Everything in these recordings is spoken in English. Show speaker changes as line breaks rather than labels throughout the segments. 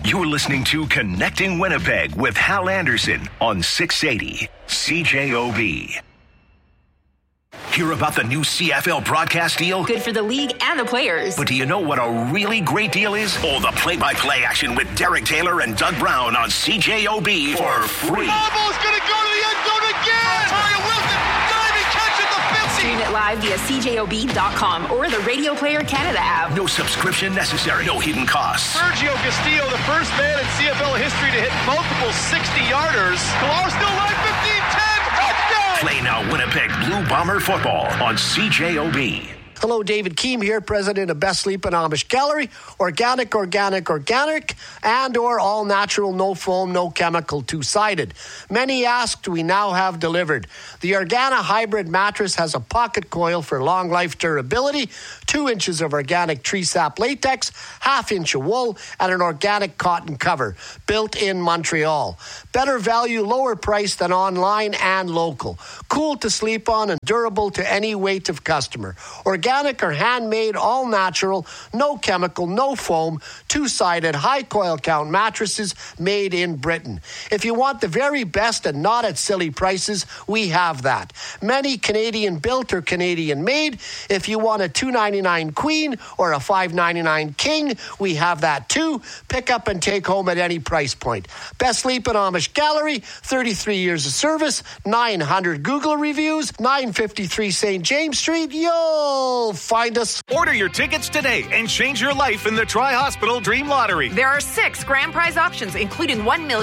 You're listening to Connecting Winnipeg with Hal Anderson on 680 CJOB. Hear about the new CFL broadcast deal?
Good for the league and the players.
But do you know what a really great deal is? Oh, the play-by-play action with Derek Taylor and Doug Brown on CJOB for free.
Ball's going to go to the end zone again! Ontario Wilson, diving catch at the 50!
Stream it live via CJOB.com or the Radio Player Canada app.
No subscription necessary. No hidden costs.
Sergio Castillo, the first man in CFL history to hit multiple 60-yarders. Collaros still alive, 15-10, touchdown!
Play now Winnipeg Blue Bomber football on CJOB.
Hello, David Keem here, president of Best Sleep and Amish Gallery. Organic, and or all natural, no foam, no chemical, two-sided. Many asked, we now have delivered. The Organa Hybrid mattress has a pocket coil for long life durability, 2 inches of organic tree sap latex, 1/2 inch of wool, and an organic cotton cover, built in Montreal. Better value, lower price than online and local. Cool to sleep on and durable to any weight of customer. Organic or handmade, all natural, no chemical, no foam, two-sided, high coil count mattresses made in Britain. If you want the very best and not at silly prices, we have that. Many Canadian built or Canadian made. If you want a $299 queen or a $599 king, we have that too. Pick up and take home at any price point. Best Sleep and Amish Gallery, 33 years of service, 900 Google reviews, 953 St. James Street. You'll find us.
Order your tickets today and change your life in the Tri-Hospital Dream Lottery.
There are 6 grand prize options, including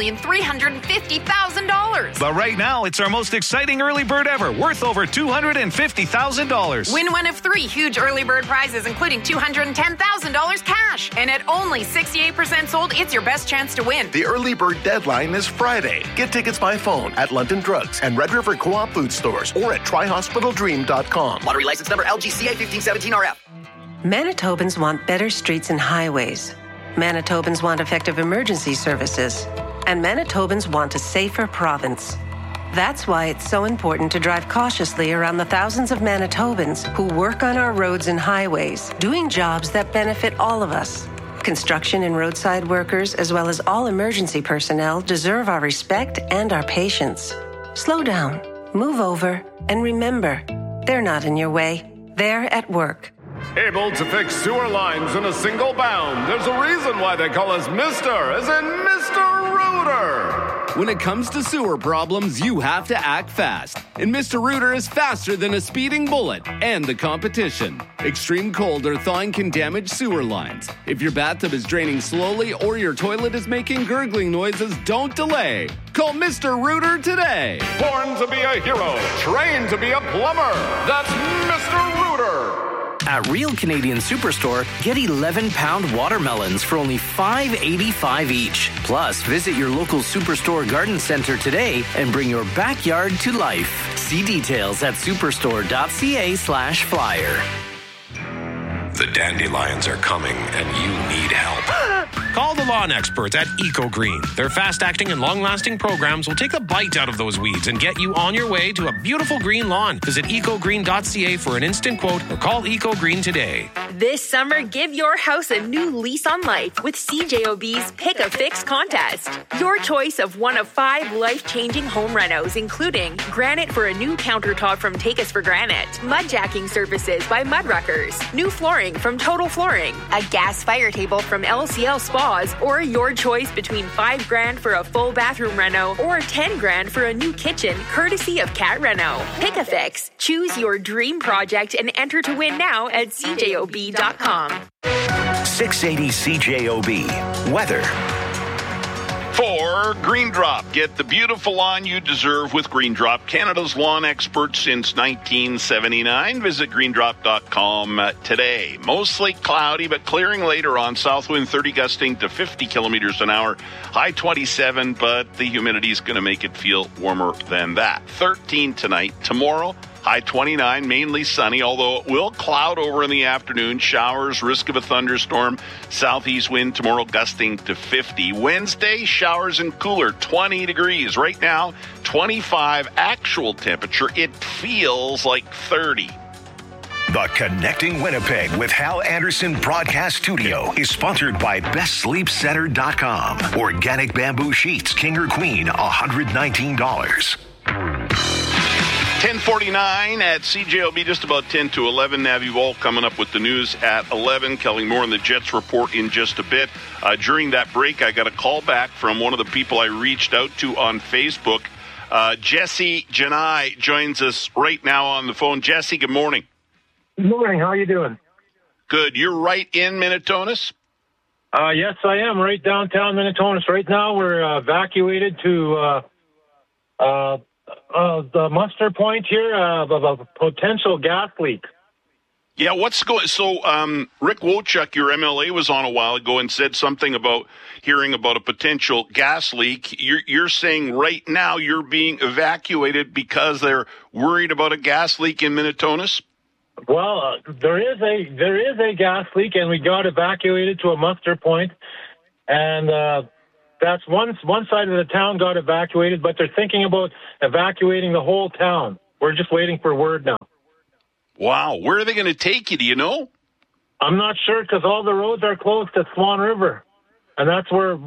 $1,350,000.
But right now, it's our most exciting early bird ever, worth over $250,000.
Win one of 3 huge early bird prizes, including $210,000 cash. And at only 68% sold, it's your best chance to win.
The early bird deadline is Friday. Get tickets by phone at London Drugs and Red River Co-op food stores or at TriHospitalDream.com.
Lottery license number LGCA 1517RF.
Manitobans want better streets and highways. Manitobans want effective emergency services. And Manitobans want a safer province. That's why it's so important to drive cautiously around the thousands of Manitobans who work on our roads and highways, doing jobs that benefit all of us. Construction and roadside workers, as well as all emergency personnel, deserve our respect and our patience. Slow down, move over, and remember, they're not in your way. They're at work.
Able to fix sewer lines in a single bound. There's a reason why they call us Mr. as in Mr. Rooter.
When it comes to sewer problems, you have to act fast. And Mr. Rooter is faster than a speeding bullet and the competition. Extreme cold or thawing can damage sewer lines. If your bathtub is draining slowly or your toilet is making gurgling noises, don't delay. Call Mr. Rooter today.
Born to be a hero, trained to be a plumber. That's Mr. Rooter.
At Real Canadian Superstore, get 11-pound watermelons for only $5.85 each. Plus, visit your local Superstore garden center today and bring your backyard to life. See details at superstore.ca/flyer.
The dandelions are coming and you need help.
Call the lawn experts at EcoGreen. Their fast-acting and long-lasting programs will take the bite out of those weeds and get you on your way to a beautiful green lawn. Visit ecogreen.ca for an instant quote or call EcoGreen today.
This summer, give your house a new lease on life with CJOB's Pick a Fix contest. Your choice of one of 5 life-changing home renos, including granite for a new countertop from Take Us for Granite, mudjacking services by Mudruckers, new flooring from Total Flooring, a gas fire table from LCL Spas, or your choice between $5,000 for a full bathroom reno or $10,000 for a new kitchen, courtesy of Cat Reno. Pick a Fix. Choose your dream project and enter to win now at CJOB.com.
680 CJOB. Weather.
For Green Drop, get the beautiful lawn you deserve with Green Drop, Canada's lawn expert since 1979. Visit greendrop.com today. Mostly cloudy, but clearing later on. South wind 30 gusting to 50 kilometers an hour. High 27, but the humidity is going to make it feel warmer than that. 13 tonight. Tomorrow, high 29, mainly sunny, although it will cloud over in the afternoon. Showers, risk of a thunderstorm. Southeast wind tomorrow gusting to 50. Wednesday, showers and cooler, 20 degrees. Right now, 25 actual temperature. It feels like 30.
The Connecting Winnipeg with Hal Anderson broadcast studio is sponsored by BestSleepCenter.com. Organic bamboo sheets, king or queen, $119.
10:49 at CJOB, just about 10 to 11. Navi Wall coming up with the news at 11. Kelly Moore and the Jets report in just a bit. During that break, I got a call back from one of the people I reached out to on Facebook. Jesse Janai joins us right now on the phone. Jesse, good morning.
Good morning. How are you doing?
Good. You're right in Minitonas?
Yes, I am. Right downtown Minitonas. Right now, we're evacuated to the muster point here of a potential gas leak.
Yeah, what's going... So, Rick Wojcik, your MLA, was on a while ago and said something about hearing about a potential gas leak. You're saying right now you're being evacuated because they're worried about a gas leak in Minitonas?
Well, there is a gas leak, and we got evacuated to a muster point, and that's one side of the town got evacuated, but they're thinking about evacuating the whole town. We're just waiting for word now.
Wow, where are they going to take you? Do you know?
I'm not sure because all the roads are close to Swan River, and that's where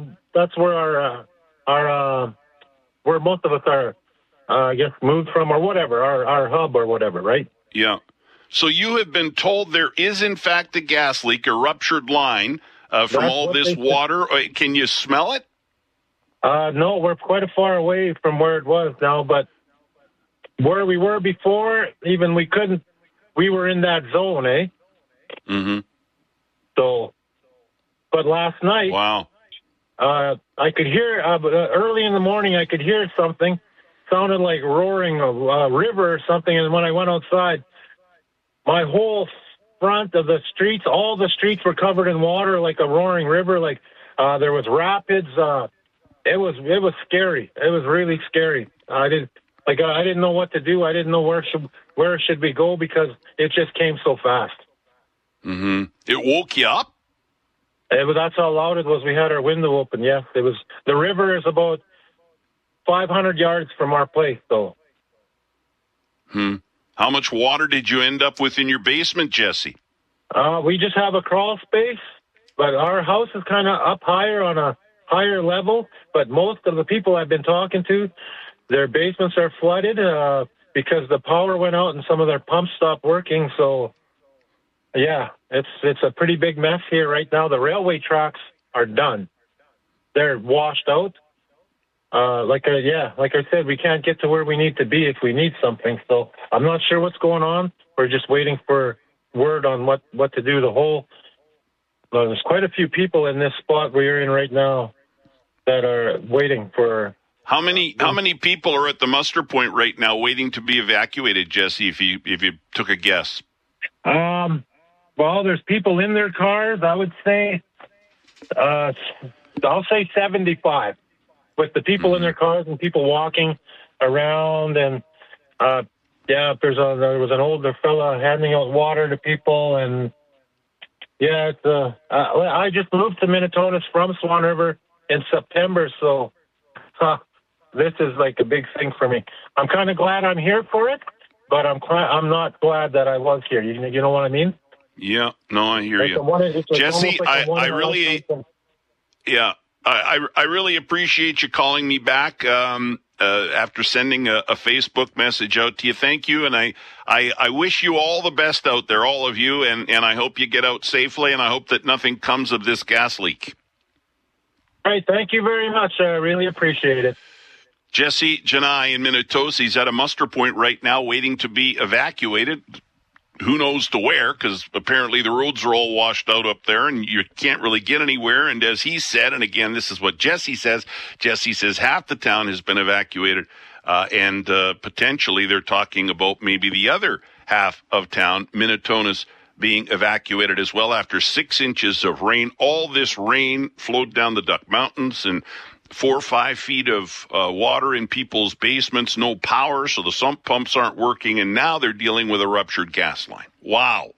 where most of us are, I guess, moved from or whatever, our hub or whatever, right?
Yeah. So you have been told there is, in fact, a gas leak, a ruptured line from all this water. Can you smell it?
No, we're quite far away from where it was now, but where we were before, even we were in that zone, eh?
Mm-hmm.
So, but last night,
wow,
I could hear, early in the morning, I could hear something, sounded like roaring a river or something, and when I went outside, my whole front of the streets, all the streets were covered in water like a roaring river. Like there was rapids. It was scary. It was really scary. I didn't know what to do. I didn't know where should we go because it just came so fast.
Mm-hmm. It woke you up?
That's how loud it was. We had our window open. Yes, it was. The river is about 500 yards from our place, though.
How much water did you end up with in your basement, Jesse?
We just have a crawl space, but our house is kind of up higher on a higher level. But most of the people I've been talking to, their basements are flooded because the power went out and some of their pumps stopped working. So, yeah, it's a pretty big mess here right now. The railway tracks are done. They're washed out. Like I said, we can't get to where we need to be if we need something. So I'm not sure what's going on. We're just waiting for word on what to do. There's quite a few people in this spot we're in right now that are waiting for.
How many people are at the muster point right now waiting to be evacuated, Jesse, if you took a guess?
Well, there's people in their cars. I would say, I'll say 75. With the people in their cars and people walking around, and there was an older fella handing out water to people, and I just moved to Minitonas from Swan River in September, so this is like a big thing for me. I'm kind of glad I'm here for it, but I'm not glad that I was here. You know what I mean?
Yeah, no, I hear you, Jesse. I really appreciate you calling me back after sending a Facebook message out to you. Thank you, and I wish you all the best out there, all of you, and I hope you get out safely, and I hope that nothing comes of this gas leak.
All right, thank you very much. I really appreciate it.
Jesse Janai in Minnetonka, he's at a muster point right now waiting to be evacuated. Who knows to where, because apparently the roads are all washed out up there and you can't really get anywhere. And as he said, and again, this is what Jesse says half the town has been evacuated, and potentially they're talking about maybe the other half of town, Minnetonka's, being evacuated as well after 6 inches of rain. All this rain flowed down the Duck Mountains, and 4 or 5 feet of water in people's basements, no power, so the sump pumps aren't working, and now they're dealing with a ruptured gas line. Wow.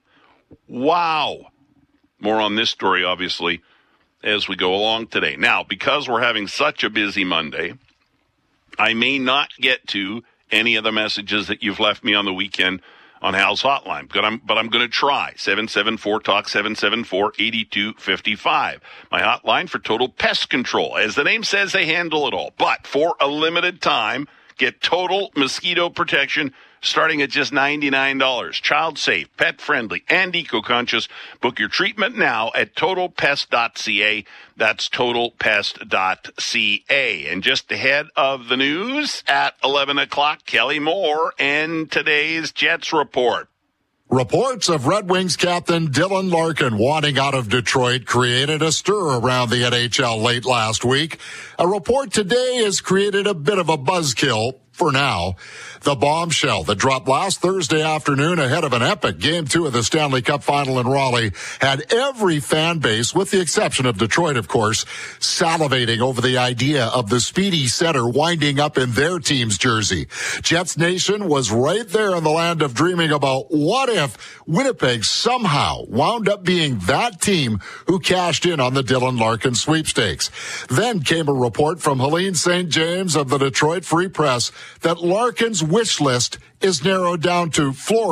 More on this story, obviously, as we go along today. Now, because we're having such a busy Monday, I may not get to any of the messages that you've left me on the weekend on Hal's hotline, but I'm going to try. 774-TALK, 774-8255. My hotline for Total Pest Control. As the name says, they handle it all. But for a limited time, get total mosquito protection starting at just $99. Child safe, pet friendly, and eco-conscious. Book your treatment now at totalpest.ca. That's totalpest.ca. And just ahead of the news at 11 o'clock, Kelly Moore and today's Jets report.
Reports of Red Wings captain Dylan Larkin wanting out of Detroit created a stir around the NHL late last week. A report today has created a bit of a buzzkill for now. The bombshell that dropped last Thursday afternoon ahead of an epic Game 2 of the Stanley Cup Final in Raleigh had every fan base, with the exception of Detroit, of course, salivating over the idea of the speedy setter winding up in their team's jersey. Jets Nation was right there in the land of dreaming about what if Winnipeg somehow wound up being that team who cashed in on the Dylan Larkin sweepstakes. Then came a report from Helene St. James of the Detroit Free Press that Larkin's wish list is narrowed down to Florida.